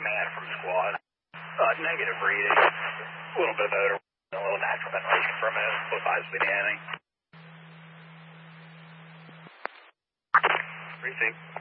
man from squad. Negative reading. A little bit of odor. A little natural ventilation for a minute. Both eyes scanning. 3-6.